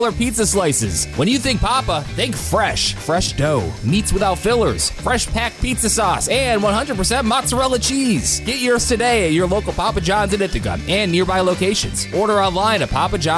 pizza slices. When you think Papa, think fresh. Fresh dough, meats without fillers, fresh packed pizza sauce, and 100% mozzarella cheese. Get yours today at your local Papa John's in Ithaca and nearby locations. Order online at papajohns.com.